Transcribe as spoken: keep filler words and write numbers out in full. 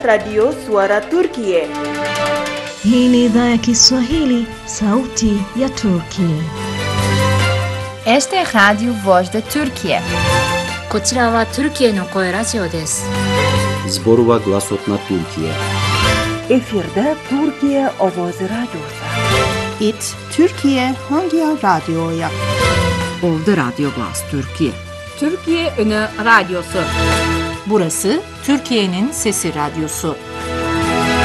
Radio Suara Turkiye. Hii ni idhaa ya Kiswahili, sauti ya Turkiye. Este es Radio Voz de Turkiye. こちらはトルキエの声ラジオです。 Zborova Glasotna Türkiye. Efirde Türkiye Ovozi Radyosu. It Türkiye Hangi Radyo'ya? Ovda Radyo Glas Türkiye. Türkiye Ünü Radyosu. Burası Türkiye'nin Sesi Radyosu.